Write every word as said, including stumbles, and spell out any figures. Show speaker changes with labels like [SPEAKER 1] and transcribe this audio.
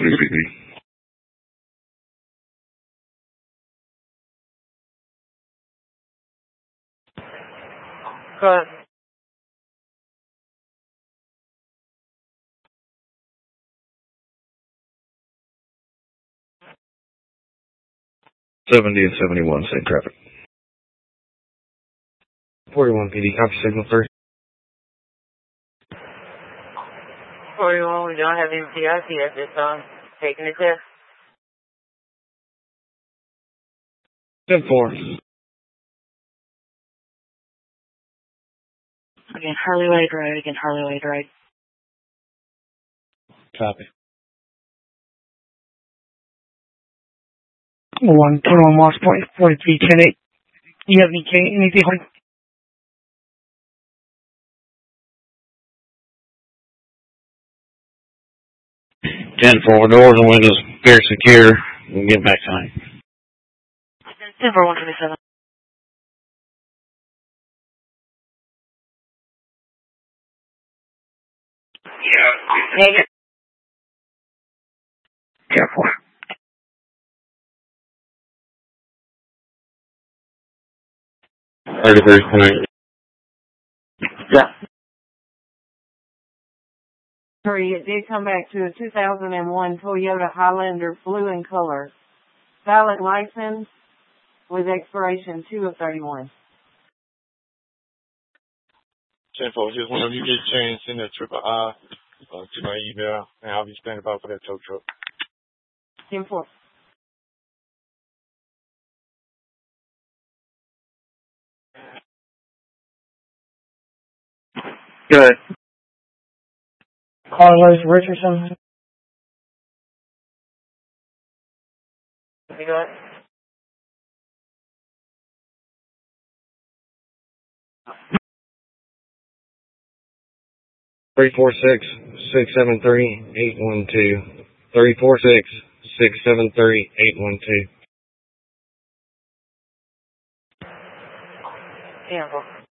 [SPEAKER 1] three B B.
[SPEAKER 2] Go ahead.
[SPEAKER 1] seventy and seventy-one, same traffic.
[SPEAKER 3] forty-one P D, copy signal first.
[SPEAKER 2] forty-one, we don't have M T I C at this time. Taking the test.
[SPEAKER 3] ten four.
[SPEAKER 4] Again, Harley Wade Road, again, Harley Wade Road.
[SPEAKER 3] Copy.
[SPEAKER 5] One twenty-one Moss Point, forty-three ten eight. Do you have any anything on?
[SPEAKER 3] ten four, doors and windows very secure. We'll get back tonight.
[SPEAKER 4] ten four one twenty-seven.
[SPEAKER 2] Yeah. Negative.
[SPEAKER 5] ten four.
[SPEAKER 3] thirty-three tonight.
[SPEAKER 5] Yeah.
[SPEAKER 2] Sorry, it did come back to a two thousand one Toyota Highlander blue in color. Valid license with expiration two of thirty-one.
[SPEAKER 6] ten four, just whenever you get a chance, send that triple I uh, to my email, and I'll be standing by for that tow truck.
[SPEAKER 2] ten four.
[SPEAKER 5] Good. Carlos Richardson.
[SPEAKER 2] You got it?
[SPEAKER 3] three four six, six seven three, eight one two. three four six, six seven three, eight one two.
[SPEAKER 2] ten four.